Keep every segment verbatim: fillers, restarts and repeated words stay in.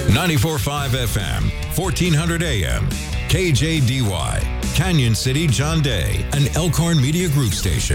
ninety-four point five F M, fourteen hundred A M, K J D Y, Canyon City, John Day, an Elkhorn Media Group station.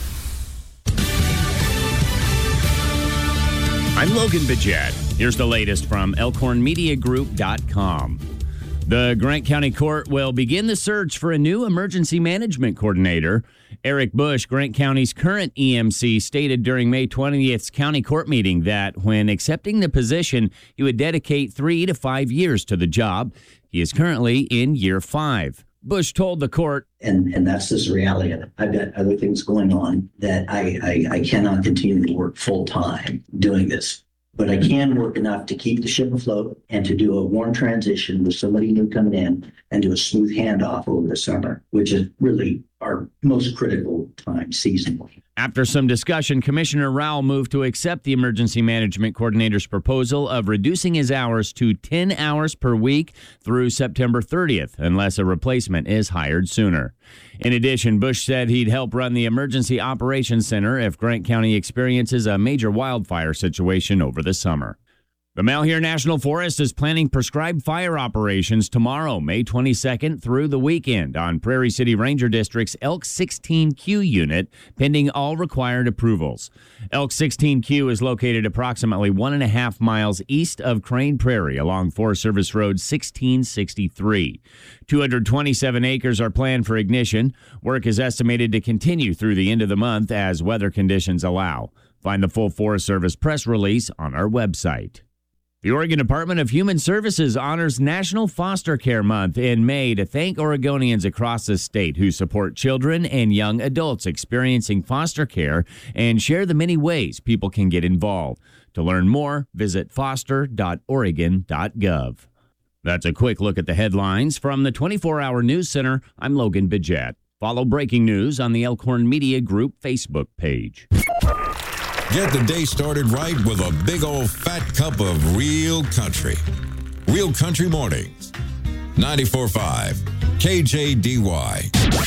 I'm Logan Bidget. Here's the latest from elkhorn media group dot com. The Grant County Court will begin the search for a new emergency management coordinator. Eric Bush, Grant County's current E M C, stated during May twentieth's county court meeting that when accepting the position, he would dedicate three to five years to the job. He is currently in year five. Bush told the court, And and that's this reality of it. I've got other things going on that I, I, I cannot continue to work full time doing this. But I can work enough to keep the ship afloat and to do a warm transition with somebody new coming in and do a smooth handoff over the summer, which is really our most critical time seasonally. After some discussion, Commissioner Rowell moved to accept the emergency management coordinator's proposal of reducing his hours to ten hours per week through September thirtieth, unless a replacement is hired sooner. In addition, Bush said he'd help run the Emergency Operations Center if Grant County experiences a major wildfire situation over the summer. The Malheur National Forest is planning prescribed fire operations tomorrow, May twenty-second, through the weekend on Prairie City Ranger District's Elk sixteen Q unit, pending all required approvals. Elk sixteen Q is located approximately one and a half miles east of Crane Prairie along Forest Service Road sixteen sixty-three. two hundred twenty-seven acres are planned for ignition. Work is estimated to continue through the end of the month as weather conditions allow. Find the full Forest Service press release on our website. The Oregon Department of Human Services honors National Foster Care Month in May to thank Oregonians across the state who support children and young adults experiencing foster care and share the many ways people can get involved. To learn more, visit foster dot oregon dot gov. That's a quick look at the headlines from the twenty-four hour News Center. I'm Logan Bidget. Follow breaking news on the Elkhorn Media Group Facebook page. Get the day started right with a big old fat cup of real country. Real Country Mornings. ninety-four point five K J D Y.